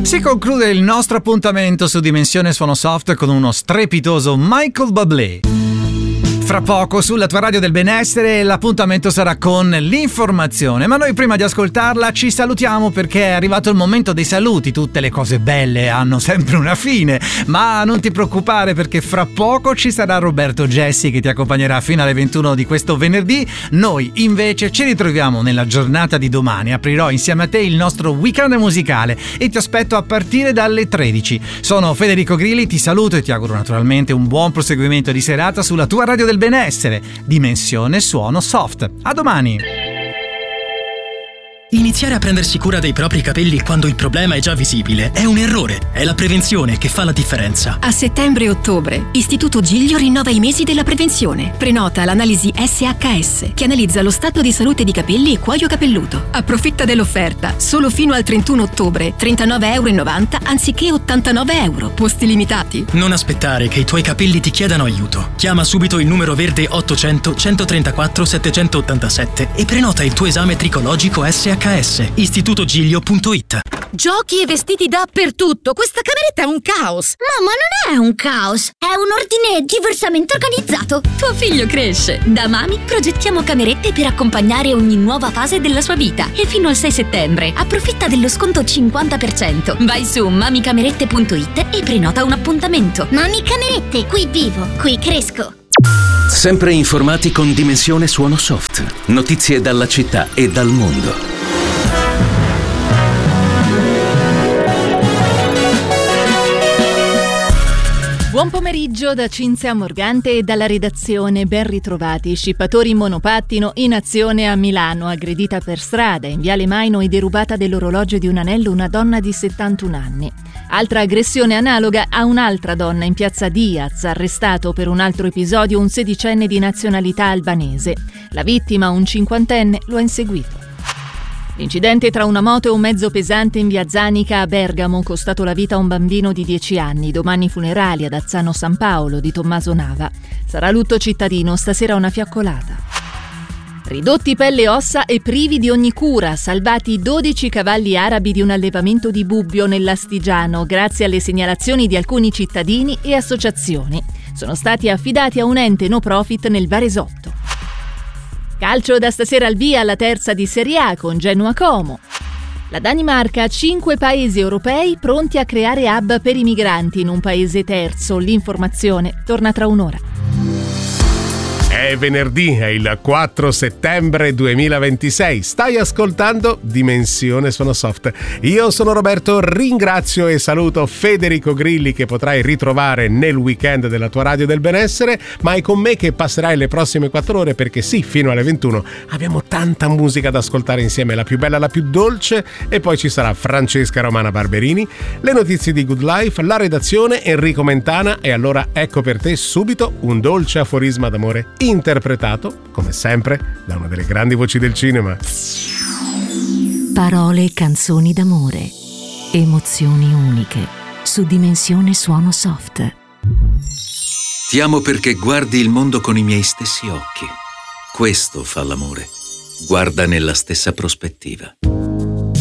Si conclude il nostro appuntamento su Dimensione Suono Soft con uno strepitoso Michael Bublé. Fra poco sulla tua radio del benessere l'appuntamento sarà con l'informazione, ma noi prima di ascoltarla ci salutiamo perché è arrivato il momento dei saluti. Tutte le cose belle hanno sempre una fine, ma non ti preoccupare perché fra poco ci sarà Roberto Gessi che ti accompagnerà fino alle 21 di questo venerdì. Noi invece ci ritroviamo nella giornata di domani, aprirò insieme a te il nostro weekend musicale e ti aspetto a partire dalle 13. Sono Federico Grilli, ti saluto e ti auguro naturalmente un buon proseguimento di serata sulla tua radio del benessere. Dimensione Suono Soft. A domani. Iniziare a prendersi cura dei propri capelli quando il problema è già visibile è un errore. È la prevenzione che fa la differenza. A settembre e ottobre, Istituto Giglio rinnova i mesi della prevenzione. Prenota l'analisi SHS, che analizza lo stato di salute di capelli e cuoio capelluto. Approfitta dell'offerta. Solo fino al 31 ottobre, €39,90 anziché €89. Posti limitati. Non aspettare che i tuoi capelli ti chiedano aiuto. Chiama subito il numero verde 800 134 787 e prenota il tuo esame tricologico SHS. istitutogiglio.it. Giochi e vestiti dappertutto. Questa cameretta è un caos. Mamma, non è un caos, è un ordine diversamente organizzato. Tuo figlio cresce. Da Mami progettiamo camerette per accompagnare ogni nuova fase della sua vita. E fino al 6 settembre approfitta dello sconto 50%. Vai su mamicamerette.it e prenota un appuntamento. Mami Camerette, qui vivo, qui cresco. Sempre informati con Dimensione Suono Soft. Notizie dalla città e dal mondo. Buon pomeriggio da Cinzia Morgante e dalla redazione. Ben ritrovati. Scippatori in monopattino in azione a Milano. Aggredita per strada in Viale Maino e derubata dell'orologio di un anello una donna di 71 anni. Altra aggressione analoga a un'altra donna in piazza Diaz. Arrestato per un altro episodio un sedicenne di nazionalità albanese. La vittima, un cinquantenne, lo ha inseguito. L'incidente tra una moto e un mezzo pesante in via Zanica a Bergamo, costato la vita a un bambino di 10 anni. Domani funerali ad Azzano San Paolo di Tommaso Nava. Sarà lutto cittadino, stasera una fiaccolata. Ridotti pelle e ossa e privi di ogni cura, salvati 12 cavalli arabi di un allevamento di Bubbio nell'Astigiano, grazie alle segnalazioni di alcuni cittadini e associazioni. Sono stati affidati a un ente no profit nel Varesotto. Calcio da stasera al via alla terza di Serie A con Genoa Como. La Danimarca ha 5 paesi europei pronti a creare hub per i migranti in un paese terzo. L'informazione torna tra un'ora. È venerdì, è il 4 settembre 2026. Stai ascoltando Dimensione Suono Soft. Io sono Roberto, ringrazio e saluto Federico Grilli che potrai ritrovare nel weekend della tua radio del benessere, ma è con me che passerai le prossime 4 ore perché sì, fino alle 21 abbiamo tanta musica da ascoltare insieme, la più bella, la più dolce, e poi ci sarà Francesca Romana Barberini, le notizie di Good Life, la redazione, Enrico Mentana, e allora ecco per te subito un dolce aforisma d'amore interpretato, come sempre, da una delle grandi voci del cinema. Parole e canzoni d'amore, emozioni uniche, su Dimensione Suono Soft. Ti amo perché guardi il mondo con i miei stessi occhi. Questo fa l'amore. Guarda nella stessa prospettiva.